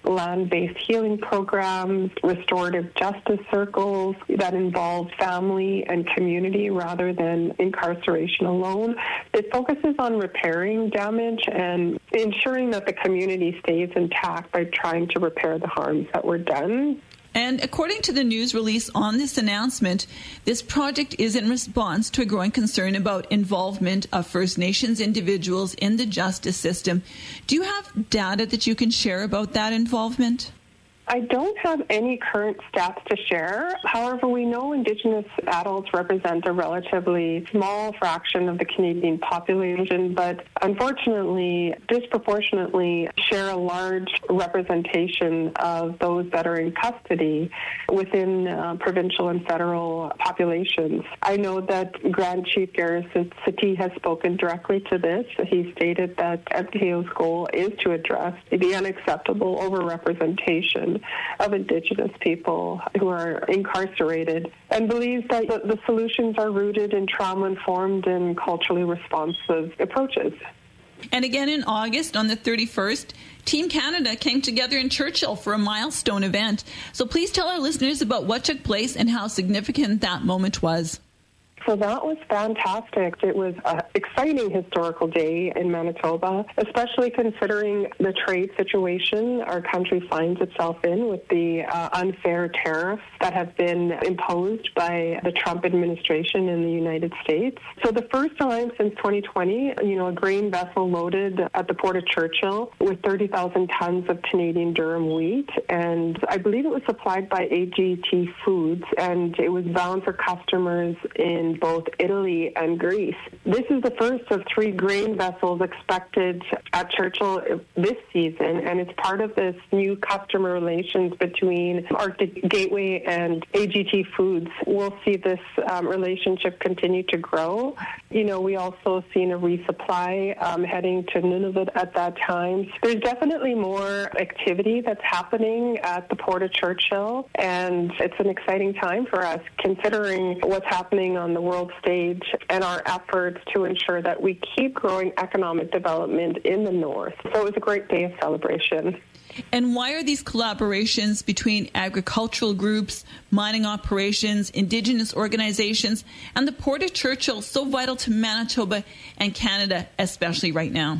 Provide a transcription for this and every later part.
land-based healing programs, restorative justice circles that involve family and community rather than incarceration alone. It focuses on repairing damage and ensuring that the community stays intact by trying to repair the harms that were done. And according to the news release on this announcement, this project is in response to a growing concern about involvement of First Nations individuals in the justice system. Do you have data that you can share about that involvement? I don't have any current stats to share. However, we know Indigenous adults represent a relatively small fraction of the Canadian population, but unfortunately, disproportionately share a large representation of those that are in custody within provincial and federal populations. I know that Grand Chief Garrison Settee has spoken directly to this. He stated that MTO's goal is to address the unacceptable overrepresentation of Indigenous people who are incarcerated, and believes that the solutions are rooted in trauma-informed and culturally responsive approaches. And again in August, on the 31st, Team Canada came together in Churchill for a milestone event. So please tell our listeners about what took place and how significant that moment was. So that was fantastic. It was an exciting historical day in Manitoba, especially considering the trade situation our country finds itself in with the unfair tariffs that have been imposed by the Trump administration in the United States. So the first time since 2020, a grain vessel loaded at the Port of Churchill with 30,000 tons of Canadian durum wheat, and I believe it was supplied by AGT Foods, and it was bound for customers in both Italy and Greece. This is the first of 3 grain vessels expected at Churchill this season, and it's part of this new customer relations between Arctic Gateway and AGT Foods. We'll see this relationship continue to grow. We also seen a resupply heading to Nunavut at that time. There's definitely more activity that's happening at the Port of Churchill, and it's an exciting time for us considering what's happening on the world stage and our efforts to ensure that we keep growing economic development in the North. So it was a great day of celebration. And why are these collaborations between agricultural groups, mining operations, Indigenous organizations, and the Port of Churchill so vital to Manitoba and Canada, especially right now?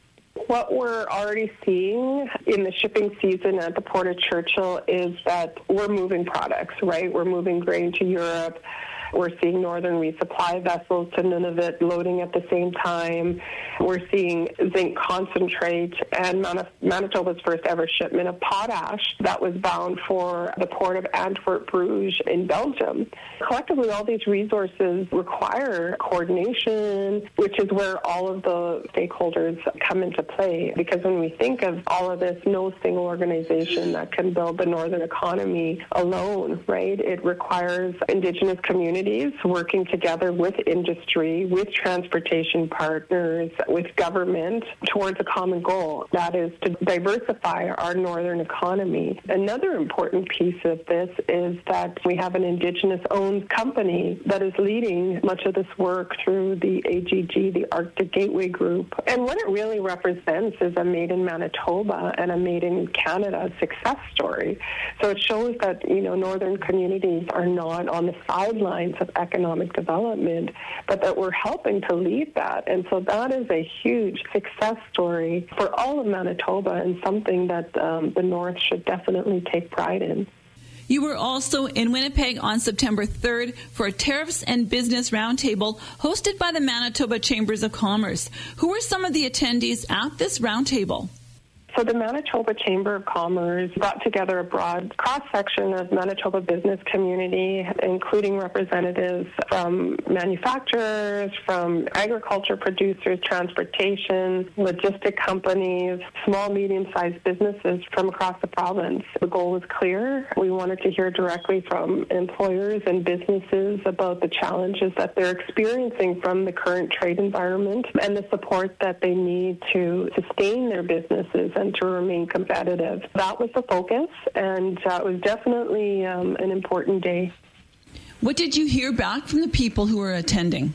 What we're already seeing in the shipping season at the Port of Churchill is that we're moving products, right? We're moving grain to Europe. We're seeing northern resupply vessels to Nunavut loading at the same time. We're seeing zinc concentrate and Manitoba's first ever shipment of potash that was bound for the port of Antwerp-Bruges in Belgium. Collectively, all these resources require coordination, which is where all of the stakeholders come into play. Because when we think of all of this, no single organization that can build the northern economy alone, right? It requires Indigenous communities working together with industry, with transportation partners, with government towards a common goal. That is to diversify our northern economy. Another important piece of this is that we have an Indigenous-owned company that is leading much of this work through the AGG, the Arctic Gateway Group. And what it really represents is a Made in Manitoba and a Made in Canada success story. So it shows that, northern communities are not on the sidelines of economic development, but that we're helping to lead that. And so that is a huge success story for all of Manitoba and something that the North should definitely take pride in. You were also in Winnipeg on September 3rd for a Tariffs and Business Roundtable hosted by the Manitoba Chambers of Commerce. Who were some of the attendees at this roundtable? So the Manitoba Chamber of Commerce brought together a broad cross-section of Manitoba business community, including representatives from manufacturers, from agriculture producers, transportation, logistic companies, small, medium-sized businesses from across the province. The goal was clear. We wanted to hear directly from employers and businesses about the challenges that they're experiencing from the current trade environment and the support that they need to sustain their businesses and to remain competitive. That was the focus, and it was definitely an important day. What did you hear back from the people who were attending?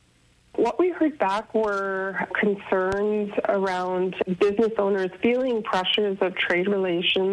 What we heard back were concerns around business owners feeling pressures of trade relations